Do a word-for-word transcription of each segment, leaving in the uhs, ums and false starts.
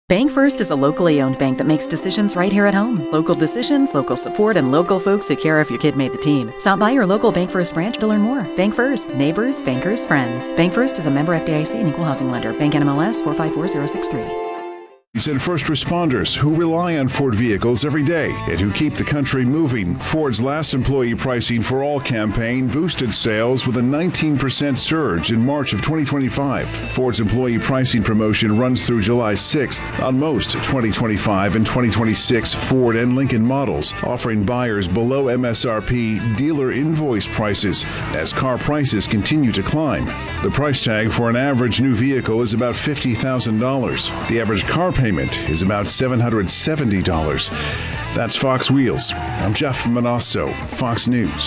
Bank First is a locally owned bank that makes decisions right here at home. Local decisions, local support, and local folks who care if your kid made the team. Stop by your local Bank First branch to learn more. Bank First. Neighbors, bankers, friends. Bank First is a member F D I C and equal housing lender. Bank N M L S four five four zero six three. And first responders who rely on Ford vehicles every day and who keep the country moving. Ford's last employee pricing for all campaign boosted sales with a nineteen percent surge in March of twenty twenty-five. Ford's employee pricing promotion runs through July sixth on most twenty twenty-five and twenty twenty-six Ford and Lincoln models, offering buyers below M S R P dealer invoice prices as car prices continue to climb. The price tag for an average new vehicle is about fifty thousand dollars. The average car payment is about seven hundred seventy dollars. That's Fox Wheels. I'm Jeff Manasso, Fox News.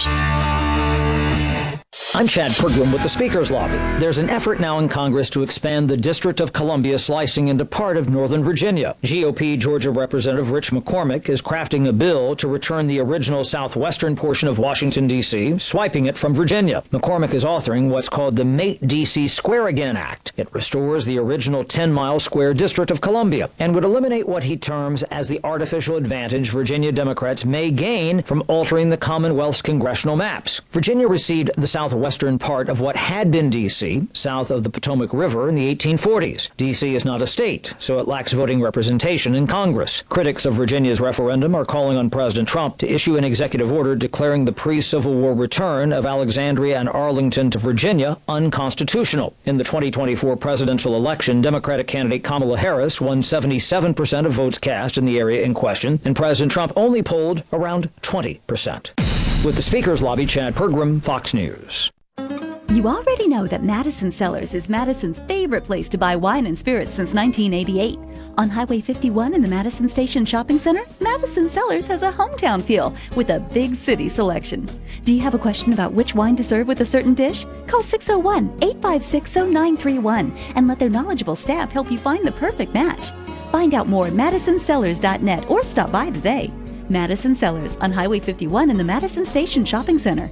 I'm Chad Pergram with the Speaker's Lobby. There's an effort now in Congress to expand the District of Columbia slicing into part of Northern Virginia. G O P Georgia Representative Rich McCormick is crafting a bill to return the original southwestern portion of Washington, D C, swiping it from Virginia. McCormick is authoring what's called the Make D C Square Again Act. It restores the original ten-mile square District of Columbia and would eliminate what he terms as the artificial advantage Virginia Democrats may gain from altering the Commonwealth's congressional maps. Virginia received the southwestern part of what had been D C, south of the Potomac River, in the eighteen forties. D C is not a state, so it lacks voting representation in Congress. Critics of Virginia's referendum are calling on President Trump to issue an executive order declaring the pre-Civil War return of Alexandria and Arlington to Virginia unconstitutional. In the twenty twenty-four presidential election, Democratic candidate Kamala Harris won seventy-seven percent of votes cast in the area in question, and President Trump only polled around twenty percent. With the Speaker's Lobby, Chad Pergram, Fox News. You already know that Madison Cellars is Madison's favorite place to buy wine and spirits since nineteen eighty-eight. On Highway fifty-one in the Madison Station Shopping Center, Madison Cellars has a hometown feel with a big city selection. Do you have a question about which wine to serve with a certain dish? Call six oh one, eight five six, oh nine three one and let their knowledgeable staff help you find the perfect match. Find out more at madison cellars dot net or stop by today. Madison Cellars on Highway fifty-one in the Madison Station Shopping Center.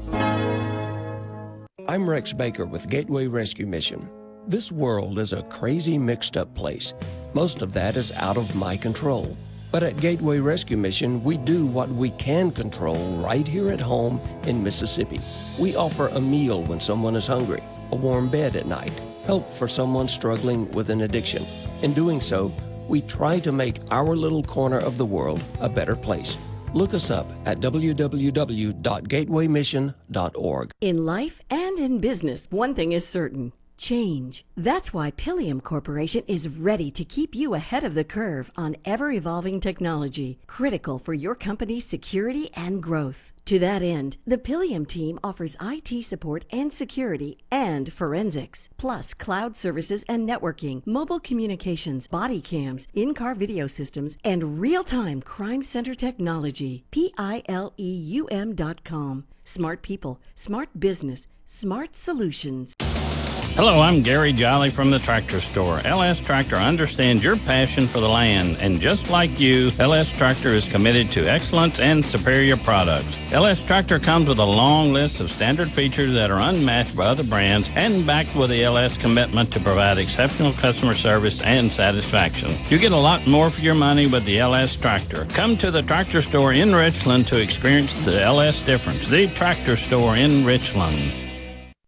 I'm Rex Baker with Gateway Rescue Mission. This world is a crazy, mixed-up place. Most of that is out of my control. But at Gateway Rescue Mission, we do what we can control right here at home in Mississippi. We offer a meal when someone is hungry, a warm bed at night, help for someone struggling with an addiction. In doing so, we try to make our little corner of the world a better place. Look us up at w w w dot gateway mission dot org. In life and in business, one thing is certain: change. That's why Pilium Corporation is ready to keep you ahead of the curve on ever-evolving technology, critical for your company's security and growth. To that end, the Pilium team offers I T support and security and forensics, plus cloud services and networking, mobile communications, body cams, in-car video systems, and real-time crime center technology. P I L E U M dot com. Smart people, smart business, smart solutions. Hello, I'm Gary Jolly from the Tractor Store. L S Tractor understands your passion for the land, and just like you, L S Tractor is committed to excellence and superior products. L S Tractor comes with a long list of standard features that are unmatched by other brands and backed with the L S commitment to provide exceptional customer service and satisfaction. You get a lot more for your money with the L S Tractor. Come to the Tractor Store in Richland to experience the L S difference. The Tractor Store in Richland.